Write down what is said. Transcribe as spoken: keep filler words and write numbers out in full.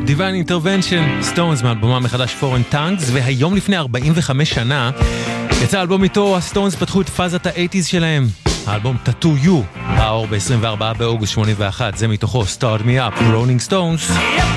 Divine Intervention, Stones מאלבומם מחדש Foreign Tongues, והיום לפני ארבעים וחמש שנה יצא אלבום איתו, הסטונס פתחו את פאזת האייטיז שלהם. האלבום Tattoo You, האור ב-עשרים וארבעה באוגוסט שמונים ואחת, זה מתוכו Start Me Up, Rolling Stones.